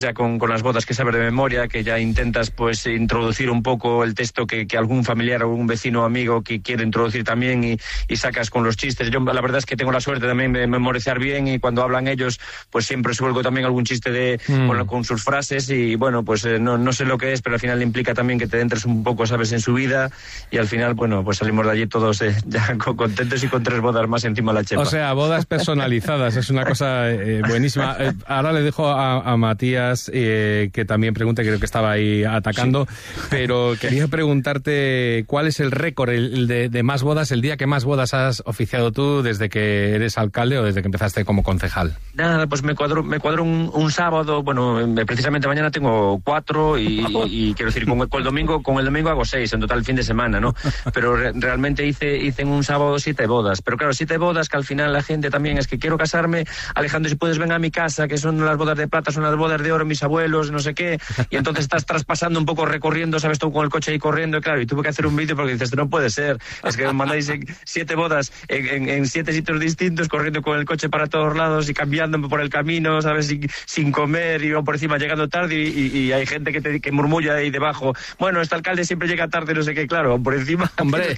ya con las bodas que sabes de memoria, que ya intentas pues introducir un poco el texto que algún familiar o algún vecino o amigo que quiere introducir también y sacas con los chistes. Yo la verdad es que tengo la suerte también de memorizar bien y cuando hablan ellos pues siempre suelgo también algún chiste con sus frases y bueno pues no sé lo que es, pero al final implica también que te entres un poco, sabes, en su vida y al final bueno pues salimos de allí todos ya contentos y con 3 bodas más encima de la chepa. O sea, bodas personalizadas, es una cosa buenísima. Ahora le dejo a Matías que también pregunta, creo que estaba ahí atacando, sí. Pero quería preguntarte cuál es el récord de más bodas, el día que más bodas has oficiado tú desde que eres alcalde o desde que empezaste como concejal. Nada, pues me cuadró un sábado, bueno, precisamente mañana tengo 4 y quiero decir, con el domingo hago 6, en total el fin de semana, ¿no? Pero realmente hice en un sábado 7 bodas, pero claro, 7 bodas que al final la gente también es que quiero casarme, Alejandro, si puedes ven a mi casa, que son las bodas de plata, son las bodas de oro, mis abuelos, no sé qué, y entonces estás traspasando un poco, recorriendo, sabes, tú con el coche ahí corriendo, y claro, y tuve que hacer un vídeo porque dices, no puede ser, es que me mandáis 7 bodas en 7 sitios distintos, corriendo con el coche para todos lados y cambiándome por el camino, sabes, sin comer, y por encima llegando tarde y hay gente que murmulla ahí debajo, bueno, este alcalde siempre llega tarde, no sé qué, claro, por encima, hombre,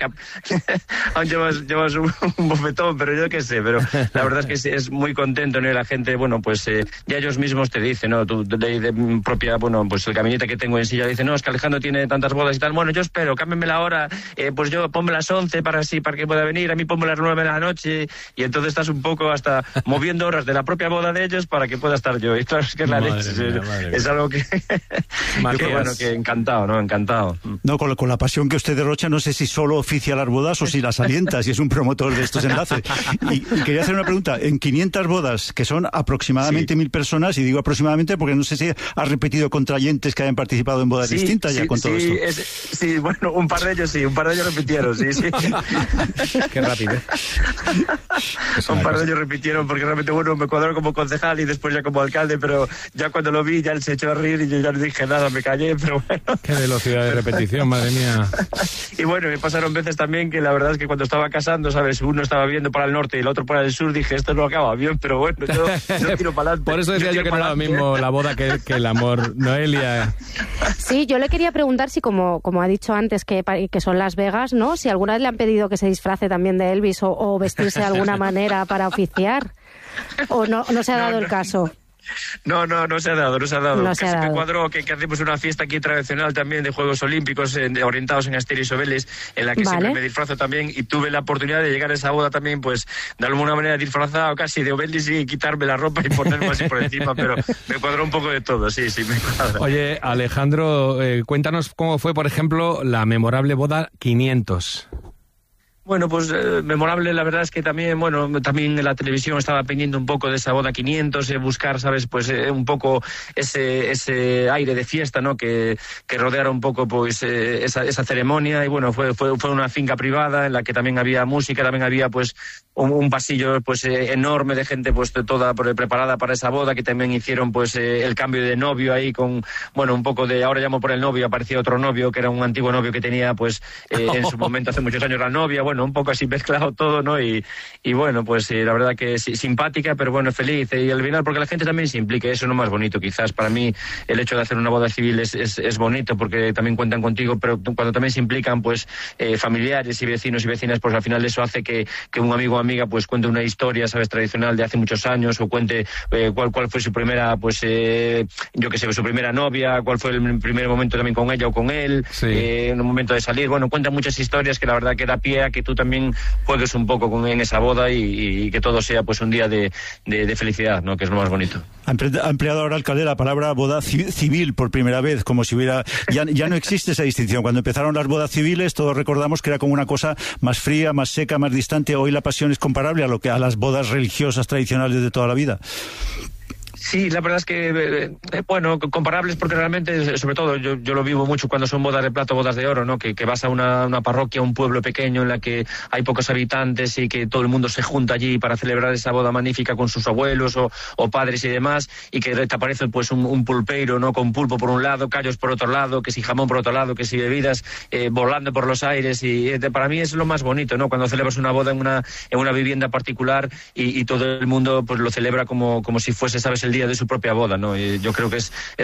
aún llevas un bofetón, pero yo qué sé, pero la verdad es que es muy contento, ¿no? Y la gente, bueno, pues ya ellos mismos te dicen, ¿no? Tú de propia, bueno, pues el caminete que tengo en silla dice, no, es que Alejandro tiene tantas bodas y tal, bueno, yo espero, cámbiame la hora, pues yo ponme las 11 para que pueda venir, a mí ponme las 9 de la noche, y entonces estás un poco hasta moviendo horas de la propia boda de ellos para que pueda estar yo, y claro, es que es la leche, es algo que yo creo, bueno, que encantado, ¿no? Encantado. No, con la pasión que usted derrocha, no sé si solo oficia las bodas o si las alienta, si es un promotor de estos enlaces. Y quería hacer una pregunta, en 500 bodas, que son aproximadamente 1000 personas, y digo aproximadamente porque no sé si has repetido contrayentes que hayan participado en bodas distintas ya con todo esto. Sí, bueno, un par de ellos repitieron, sí. Qué rápido. Un par de ellos repitieron porque realmente, bueno, me cuadró como concejal y después ya como alcalde, pero ya cuando lo vi ya él se echó a reír y yo ya no dije nada, me callé, pero bueno. Qué velocidad de repetición, madre mía. Y bueno, me pasaron veces también que la verdad es que cuando estaba casando, ¿sabes? Uno estaba viendo para el norte y el otro para el sur, dije, esto no acaba bien, pero bueno, yo tiro para adelante. Por eso decía yo que no era lo mismo la boda que el amor. Noelia. Sí, yo le quería preguntar si, como ha dicho antes, que son Las Vegas, ¿no? Si alguna vez le han pedido que se disfrace también de Elvis o vestirse de alguna manera para oficiar, o no se ha dado el caso. No se ha dado. Me cuadró que hacemos una fiesta aquí tradicional también de Juegos Olímpicos orientados en Asteris y Obelix, en la que siempre me disfrazo también, y tuve la oportunidad de llegar a esa boda también, pues de alguna manera disfrazado casi de Obelix y quitarme la ropa y ponerme así por encima, pero me cuadró un poco de todo, sí, me cuadra. Oye, Alejandro, cuéntanos cómo fue, por ejemplo, la memorable boda 500. Bueno, pues memorable, la verdad es que también en la televisión estaba pendiente un poco de esa boda 500, buscar, ¿sabes? Pues un poco ese aire de fiesta, ¿no? Que rodeara un poco, pues, esa ceremonia, y bueno, fue una finca privada en la que también había música, también había, pues, un pasillo, pues, enorme de gente, pues, toda preparada para esa boda, que también hicieron, pues, el cambio de novio ahí con, bueno, un poco de, ahora llamo por el novio, aparecía otro novio, que era un antiguo novio que tenía, pues, en su momento, hace muchos años, la novia, bueno, un poco así mezclado todo, ¿no? Y bueno, pues la verdad que simpática, pero bueno, feliz. Y al final, porque la gente también se implica, eso es lo más bonito. Quizás para mí el hecho de hacer una boda civil es bonito, porque también cuentan contigo, pero cuando también se implican, pues, familiares y vecinos y vecinas, pues al final eso hace que un amigo o amiga, pues, cuente una historia, ¿sabes?, tradicional de hace muchos años, o cuente cuál fue su primera, pues, yo qué sé, su primera novia, cuál fue el primer momento también con ella o con él, en un momento de salir. Bueno, cuentan muchas historias que la verdad que da pie a que tú también juegues un poco en esa boda y que todo sea, pues, un día de felicidad, ¿no? Que es lo más bonito. Ha empleado ahora, alcalde, la palabra boda civil por primera vez, como si hubiera... Ya no existe esa distinción. Cuando empezaron las bodas civiles, todos recordamos que era como una cosa más fría, más seca, más distante. Hoy la pasión es comparable a las bodas religiosas tradicionales de toda la vida. Sí, la verdad es que, bueno, comparables porque realmente, sobre todo, yo lo vivo mucho cuando son bodas de plata o bodas de oro, ¿no? Que vas a una parroquia, un pueblo pequeño en la que hay pocos habitantes y que todo el mundo se junta allí para celebrar esa boda magnífica con sus abuelos o padres y demás, y que te aparece, pues, un pulpeiro, ¿no? Con pulpo por un lado, callos por otro lado, que si jamón por otro lado, que si bebidas volando por los aires, y para mí es lo más bonito, ¿no? Cuando celebras una boda en una vivienda particular y todo el mundo, pues, lo celebra como si fuese, ¿sabes?, el día de su propia boda, ¿no? Y yo creo que es